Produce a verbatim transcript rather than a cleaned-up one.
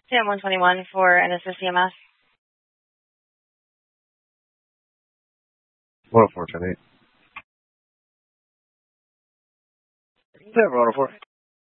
C M one twenty-one for N S S C M S. one oh four, ten eight. seven one oh four.